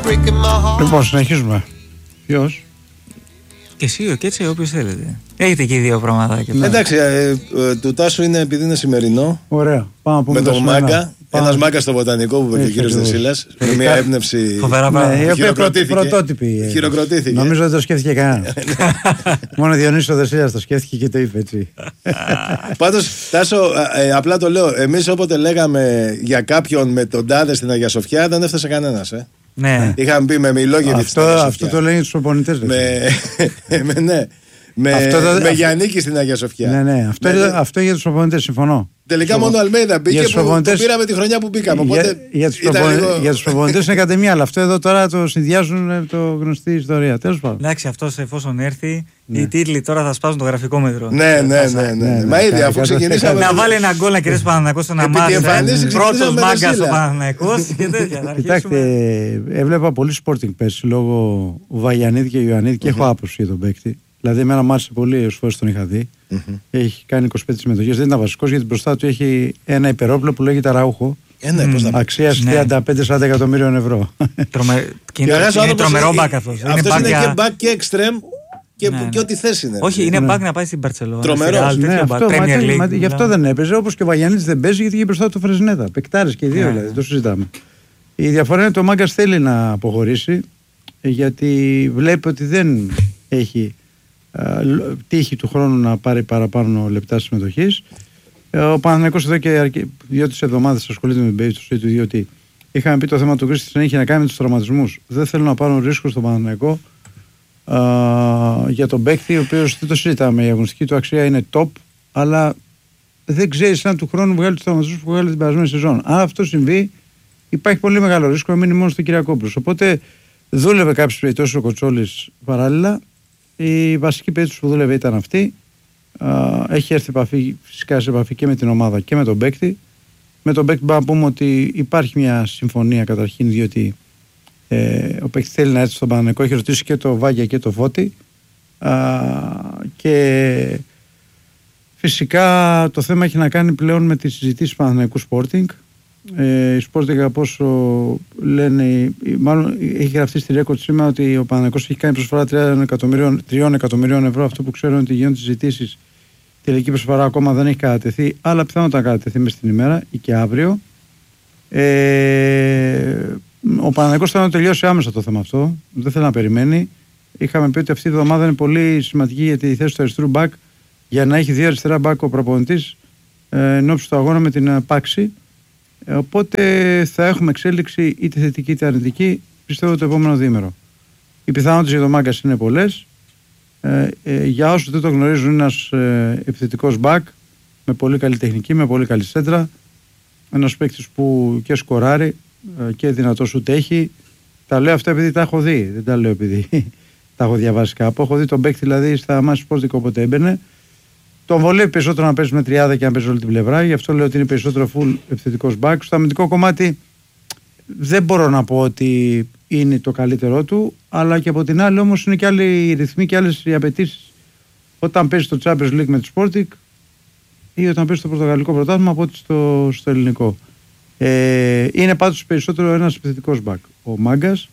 Λοιπόν, συνεχίζουμε. Ποιος? Και εσύ, και έτσι, όποιος θέλετε. Έχετε και δύο πραγματάκια. Ναι. Εντάξει, του Τάσου είναι επειδή είναι σημερινό. Ωραία. Πάμε να πούμε με τον Μάγκα. Ένας Μάγκας στο Βοτανικό που είπε και ο κύριος Δεσίλας. Με μια έμπνευση. Φοβερά πράγματα. Πρωτότυπη. Χειροκροτήθηκε. Νομίζω δεν το σκέφτηκε κανένα. Μόνο Διονύσης ο Δεσίλας το σκέφτηκε και το είπε έτσι. Πάντως, Τάσο, απλά το λέω. Εμείς όποτε λέγαμε για κάποιον με τον τάδε στην Αγία Σοφιά, δεν έφτασε κανένας. Ναι. Είχαμε πει με Μιλόγεβιτς. Αυτό το λένε τους προπονητές. Ναι. Με Γιαννίκη στην Αγία Σοφιά. Ναι. Αυτό για τους προπονητές, συμφωνώ. Τελικά μόνο ο Αλμέιδα μπήκε που πήραμε τη χρονιά που μπήκαμε. Για τους προπονητές είναι κατ' μία, αλλά αυτό εδώ τώρα το συνδυάζουν με το γνωστή ιστορία. Τέλος πάντων. Εντάξει, αυτός εφόσον έρθει, οι τίτλοι τώρα θα σπάσουν το γραφικό μέτρο. Ναι. Μα ήδη αφού ξεκινήσαμε. Να βάλει ένα γκολ να κερδίσει Παναθηναϊκός ένα μάτι. Πρώτος Μάγκας ο Παναθηναϊκός και τέτοια. Κοιτάξτε, έβλεπα πολύ Sporting πέρσι λόγω Βαγιανίδη και Ιωαννίδη και έχω άποψη για τον παίκτη. Δηλαδή, εμένα μ' άρεσε πολύ, ως φορές τον είχα δει. Έχει κάνει 25 συμμετοχές. Δεν ήταν βασικός γιατί μπροστά του έχει ένα υπερόπλο που λέγεται Ραούχο. Αξίας 35-40 εκατομμύριων ευρώ. Είναι τρομερό μπακ αυτός. Αυτός είναι και μπακ και εξτρέμ και ό,τι θέση είναι. Όχι, είναι μπακ να πάει στην Μπαρτσελόνα. Τρομερός. Γι' αυτό δεν έπαιζε. Όπως και ο Βαγιανίδης δεν παίζει γιατί είχε μπροστά του Φρεζινέτα. Πεκτάρες και οι δύο δηλαδή. Το συζητάμε. Η διαφορά είναι ότι ο Μάγκας θέλει να αποχωρήσει γιατί βλέπει ότι δεν έχει τύχη του χρόνου να πάρει παραπάνω λεπτά συμμετοχής. Ο Παναθηναϊκός εδώ και 2-3 εβδομάδες ασχολείται με την περίπτωση του, διότι είχαμε πει το θέμα του Κρίστης έχει να κάνει με τους τραυματισμούς. Δεν θέλουν να πάρουν ρίσκο στον Παναθηναϊκό για τον παίκτη, ο οποίος δεν το συζητάμε. Η αγωνιστική του αξία είναι top, αλλά δεν ξέρεις αν του χρόνου βγάλει τους τραυματισμούς που βγάλει την περασμένη σεζόν. Αν αυτό συμβεί, υπάρχει πολύ μεγάλο ρίσκο να μείνει μόνο στον Κυριακόπουλος. Οπότε δούλευε κάποιες περιπτώσεις ο Κοτσόλης παράλληλα. Η βασική περίπτωση που δούλευε ήταν αυτή. Έχει έρθει φυσικά σε επαφή και με την ομάδα και με τον παίκτη. Με τον παίκτη μπορούμε να πούμε ότι υπάρχει μια συμφωνία καταρχήν, διότι ο παίκτης θέλει να έρθει στον Παναθηναϊκό. Έχει ρωτήσει και το Βάγια και το Φώτη. Και φυσικά το θέμα έχει να κάνει πλέον με τις συζητήσεις του Παναθηναϊκού Sporting. Η Sporting, από όσο λένε, μάλλον έχει γραφτεί στη ρέκορτ σήμερα ότι ο Παναθηναϊκός έχει κάνει προσφορά 3 εκατομμυρίων ευρώ. Αυτό που ξέρουν ότι γίνονται συζητήσεις. Η τελική προσφορά ακόμα δεν έχει κατατεθεί, αλλά πιθανότατα να κατατεθεί μες την ημέρα ή και αύριο. Ο Παναθηναϊκός θέλει να τελειώσει άμεσα το θέμα αυτό. Δεν θέλει να περιμένει. Είχαμε πει ότι αυτή η εβδομάδα είναι πολύ σημαντική για τη θέση του αριστερού μπακ, για να έχει 2 αριστερά μπακ ο προπονητής εν ώψη του αγώνα με την Πάξη. Οπότε θα έχουμε εξέλιξη είτε θετική είτε αρνητική, πιστεύω, το επόμενο διήμερο. Οι πιθανότητες για τον Μάγκας είναι πολλές. Για όσους δεν το γνωρίζουν, είναι ένας επιθετικός μπακ με πολύ καλή τεχνική, με πολύ καλή σέντρα. Ένας παίκτης που και σκοράρει και δυνατό σουτ έχει. Τα λέω αυτά επειδή τα έχω δει, δεν τα λέω επειδή τα έχω διαβάσει κάπου. Έχω δει τον παίκτη δηλαδή στα μάτια Sporting όποτε έμπαινε. Τον βολεύει περισσότερο να παίζει με τριάδα και να παίζει όλη την πλευρά. Γι' αυτό λέω ότι είναι περισσότερο full επιθετικός back. Στο αμυντικό κομμάτι δεν μπορώ να πω ότι είναι το καλύτερό του, αλλά και από την άλλη όμως είναι και άλλοι ρυθμοί και άλλες οι απαιτήσεις όταν παίζει στο Champions League με τη Sporting ή όταν παίζει στο Πορτογαλικό πρωτάθλημα από ότι στο ελληνικό. Είναι πάντως περισσότερο ένας επιθετικός back. Ο Μάγκας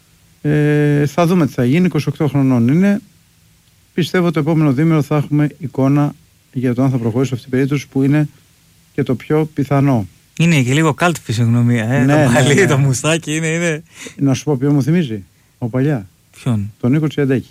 θα δούμε τι θα γίνει. 28 χρονών είναι. Πιστεύω το επόμενο διήμερο θα έχουμε εικόνα για το αν θα προχωρήσει αυτή η περίπτωση, που είναι και το πιο πιθανό. Είναι και λίγο καλτ φυσιογνωμία. Το μαλλί, το μουστάκι είναι. Να σου πω ποιο μου θυμίζει. Ο παλιά. Ποιον? Τον Νίκο Τσιαντάκη.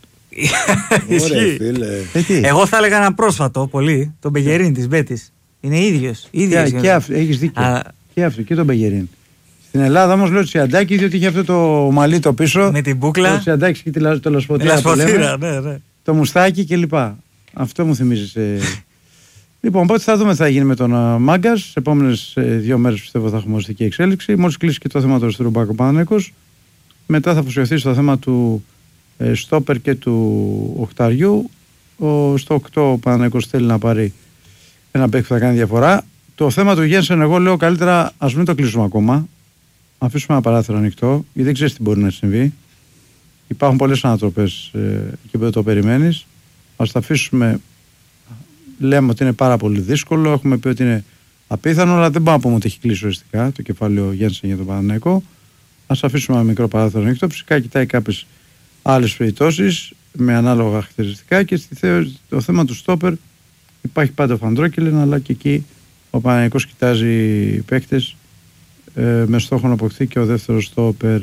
Ισχύει. Εγώ θα έλεγα ένα πρόσφατο πολύ. Τον Μπεγερίν της Μπέτης. Είναι ίδιος. Έχεις δίκιο. Και αυτό και τον Μπεγερίν. Στην Ελλάδα όμως λέω Τσιαντάκη, διότι είχε αυτό το μαλλί το πίσω. Με την μπούκλα. Το Τσιαντάκη και το λασποτήρα. Ναι. Το μουστάκι κλπ. Αυτό μου θυμίζει. Λοιπόν, οπότε θα δούμε τι θα γίνει με τον Μάγκα. Σε επόμενες 2 μέρες πιστεύω θα έχουμε οριστική εξέλιξη. Μόλις κλείσει και το θέμα του αριστερού μπακ ο Παναθηναϊκός, μετά θα αφοσιωθεί στο θέμα του στόπερ και του οχταριού. Στο 8 ο Παναθηναϊκός θέλει να πάρει ένα παίκτη που θα κάνει διαφορά. Το θέμα του Γένσεν, εγώ λέω καλύτερα ας μην το κλείσουμε ακόμα. Αφήσουμε ένα παράθυρο ανοιχτό, γιατί δεν ξέρεις τι μπορεί να συμβεί. Υπάρχουν πολλές ανατροπές εκεί που δεν το περιμένεις. Ας τα αφήσουμε. Λέμε ότι είναι πάρα πολύ δύσκολο. Έχουμε πει ότι είναι απίθανο, αλλά δεν μπορούμε να πούμε ότι έχει κλείσει οριστικά το κεφάλαιο Γένσεν για τον Παναθηναϊκό. Ας αφήσουμε ένα μικρό παράθυρο ανοιχτό. Φυσικά κοιτάει κάποιες άλλες περιπτώσεις με ανάλογα χαρακτηριστικά και το θέμα του στόπερ υπάρχει πάντα ο Φαντρόκελεν, αλλά και εκεί ο Παναθηναϊκός κοιτάζει παίκτες με στόχο να αποκτηθεί και ο δεύτερος στόπερ.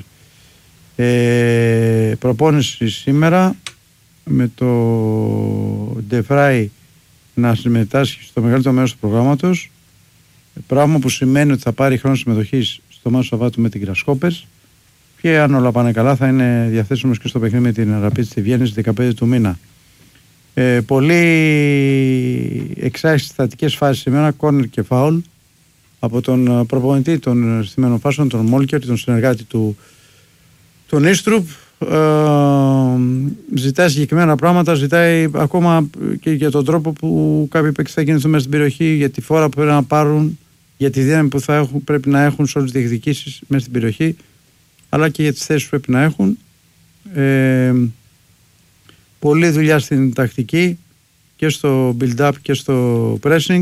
Προπόνηση σήμερα με το Ντεφράι να συμμετάσχει στο μεγαλύτερο μέρος του προγράμματος, πράγμα που σημαίνει ότι θα πάρει χρόνο συμμετοχής στο μάτσο Σαββάτου με την Γκρασχόπερς και αν όλα πάνε καλά θα είναι διαθέσιμος και στο παιχνίδι με την Ραπίτ στη Βιέννη στις 15 του μήνα. Πολύ εξάρτητες φάσεις σήμερα, κόρνερ και φάουλ από τον προπονητή των στημένων φάσεων, τον Μόλκερ, τον συνεργάτη του Νίστρουπ. Ζητάει συγκεκριμένα πράγματα, ζητάει ακόμα και για τον τρόπο που κάποιοι παίκτες θα κινηθούν μέσα στην περιοχή, για τη φόρα που πρέπει να πάρουν, για τη δύναμη που πρέπει να έχουν σε όλες τις διεκδικήσεις μέσα στην περιοχή, αλλά και για τις θέσεις που πρέπει να έχουν. Πολλή δουλειά στην τακτική και στο build-up και στο pressing.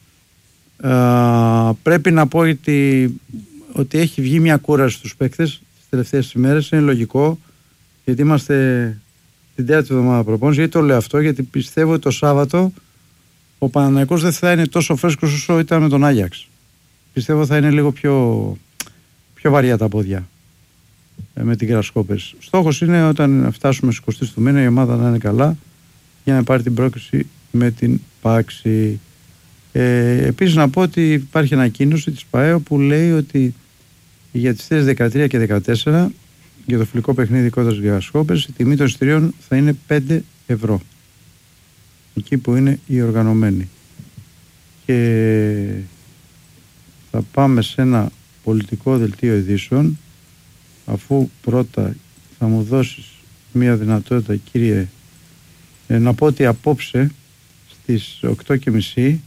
Πρέπει να πω ότι έχει βγει μια κούραση στους παίκτες τις τελευταίες ημέρες. Είναι λογικό, γιατί είμαστε την τέταρτη εβδομάδα προπόνηση. Γιατί το λέω αυτό? Γιατί πιστεύω ότι το Σάββατο ο Παναθηναϊκός δεν θα είναι τόσο φρέσκος όσο ήταν με τον Άγιαξ. Πιστεύω θα είναι λίγο πιο βαριά τα πόδια με την Γκρασχόπερς. Στόχος είναι όταν φτάσουμε στις 20 του μήνα η ομάδα να είναι καλά για να πάρει την πρόκριση με την Πάξη. Επίσης να πω ότι υπάρχει ανακοίνωση της ΠΑΕΟ που λέει ότι για τις θέσεις 13 και 14 για το φιλικό παιχνίδι κόντρα της Γκρασχόπερς η τιμή των εισιτηρίων θα είναι 5 ευρώ εκεί που είναι οι οργανωμένοι. Και θα πάμε σε ένα πολιτικό δελτίο ειδήσεων, αφού πρώτα θα μου δώσεις μια δυνατότητα, κύριε, να πω ότι απόψε στις 8:30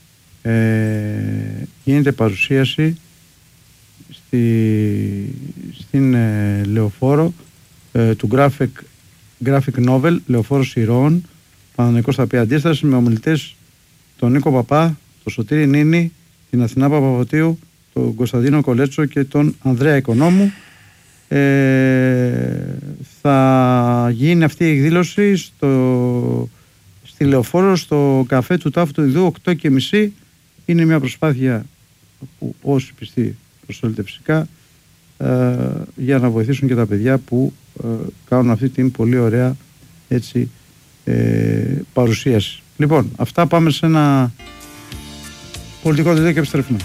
γίνεται παρουσίαση στην Λεωφόρο του graphic novel Λεωφόρος Ηρώων. Παναθηναϊκός θα πει αντίσταση με ομιλητές τον Νίκο Παπά, τον Σωτήρη Νίνη, την Αθηνά Παπαβωτίου, τον Κωνσταντίνο Κολέτσο και τον Ανδρέα Οικονόμου. Θα γίνει αυτή η εκδήλωση στη Λεωφόρο, στο καφέ του Τάφου του Ινδού, 8:30. Είναι μια προσπάθεια που όσοι πιστοί προσφέρεται φυσικά για να βοηθήσουν και τα παιδιά που κάνουν αυτή την πολύ ωραία έτσι παρουσίαση. Λοιπόν, αυτά, πάμε σε ένα πολιτικό δελτίο και επιστρέφουμε.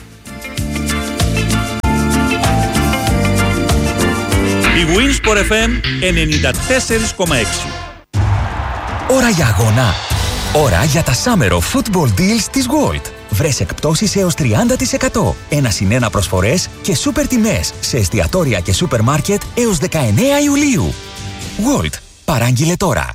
Η Winsport FM 94,6. Ώρα για αγώνα. Ώρα για τα Summer of Football Deals της Gold. Βρες εκπτώσεις έως 30%, 1+1 προσφορές και σούπερ τιμές σε εστιατόρια και σούπερ μάρκετ έως 19 Ιουλίου. Gold. Παράγγειλε τώρα.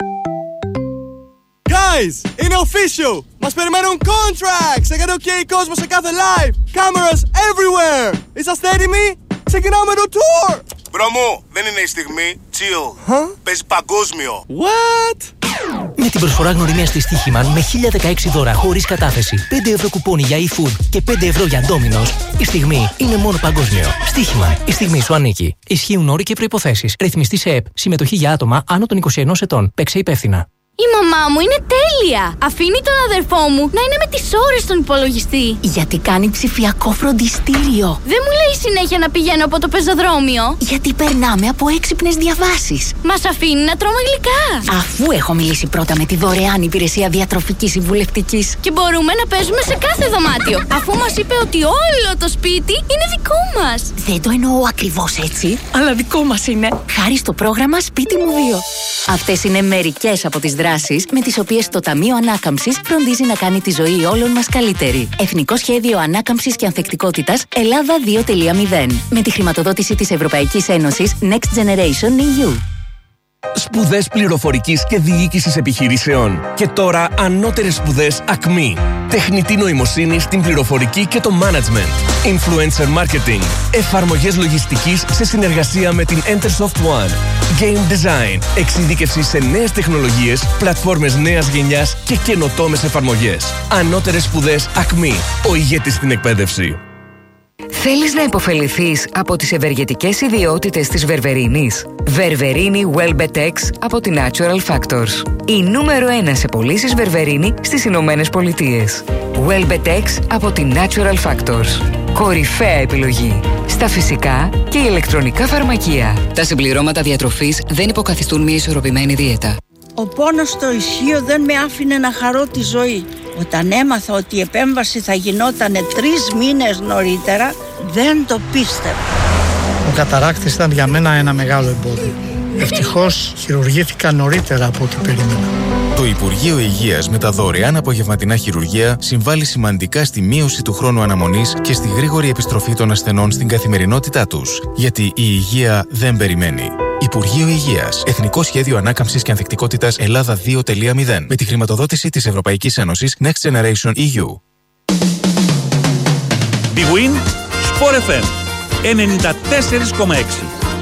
Guys, είναι official! Μας περιμένουν contracts! Έκανε OK κόσμο σε κάθε live! Cameras everywhere! Είσαστε έτοιμοι? Ξεκινάμε το tour! Μπρο μου, δεν είναι η στιγμή. Chill. Παίζει παγκόσμιο. What? Με την προσφορά γνωριμίας της Στοίχημαν με 1016 δώρα χωρίς κατάθεση, 5 ευρώ κουπόνι για eFood και 5 ευρώ για Domino's, η στιγμή είναι μόνο παγκόσμιο. Στοίχημαν, η στιγμή σου ανήκει. Ισχύουν όροι και προϋποθέσεις. Ρυθμιστή σε ΕΠ. Συμμετοχή για άτομα άνω των 21 ετών. Παίξε υπεύθυνα. Η μαμά μου είναι τέλεια! Αφήνει τον αδερφό μου να είναι με τις ώρες στον υπολογιστή. Γιατί κάνει ψηφιακό φροντιστήριο. Δεν μου λέει συνέχεια να πηγαίνω από το πεζοδρόμιο. Γιατί περνάμε από έξυπνες διαβάσεις. Μας αφήνει να τρώμε γλυκά. Αφού έχω μιλήσει πρώτα με τη δωρεάν υπηρεσία διατροφικής συμβουλευτικής. Και μπορούμε να παίζουμε σε κάθε δωμάτιο. Αφού μας είπε ότι όλο το σπίτι είναι δικό μας. Δεν το εννοώ ακριβώς έτσι, αλλά δικό μας είναι. Χάρη στο πρόγραμμα Σπίτι μου 2. Αυτές είναι μερικές από τις δράσεις με τις οποίες το Ταμείο Ανάκαμψης φροντίζει να κάνει τη ζωή όλων μας καλύτερη. Εθνικό Σχέδιο Ανάκαμψης και Ανθεκτικότητας Ελλάδα 2.0. Με τη χρηματοδότηση της Ευρωπαϊκής Ένωσης Next Generation EU. Σπουδές πληροφορικής και διοίκησης επιχειρήσεων. Και τώρα ανώτερες σπουδές ΑΚΜΗ. Τεχνητή νοημοσύνη στην πληροφορική και το management. Influencer marketing. Εφαρμογές λογιστικής σε συνεργασία με την Entersoft One. Game design. Εξειδίκευση σε νέες τεχνολογίες, πλατφόρμες νέας γενιάς και καινοτόμες εφαρμογές. Ανώτερες σπουδές ΑΚΜΗ. Ο ηγέτης στην εκπαίδευση. Θέλεις να υποφεληθείς από τις ευεργετικές ιδιότητες της βερβερίνης? Βερβερίνη Welbetex από τη Natural Factors. Η νούμερο 1 σε πωλήσεις βερβερίνη στις Ηνωμένες Πολιτείες. Welbetex από τη Natural Factors. Κορυφαία επιλογή στα φυσικά και ηλεκτρονικά φαρμακεία. Τα συμπληρώματα διατροφής δεν υποκαθιστούν μια ισορροπημένη δίαιτα. Ο πόνος στο ισχύο δεν με άφηνε να χαρώ τη ζωή. Όταν έμαθα ότι η επέμβαση θα γινότανε 3 μήνες νωρίτερα, δεν το πίστευα. Ο καταράκτης ήταν για μένα ένα μεγάλο εμπόδιο. Ευτυχώς χειρουργήθηκα νωρίτερα από ό,τι περίμενα. Το Υπουργείο Υγείας με τα δωρεάν απογευματινά χειρουργεία συμβάλλει σημαντικά στη μείωση του χρόνου αναμονής και στη γρήγορη επιστροφή των ασθενών στην καθημερινότητά τους. Γιατί η υγεία δεν περιμένει. Υπουργείο Υγείας. Εθνικό Σχέδιο Ανάκαμψης και Ανθεκτικότητας Ελλάδα 2.0. Με τη χρηματοδότηση της Ευρωπαϊκής Ένωσης Next Generation EU. Big Win Sport FM 94,6.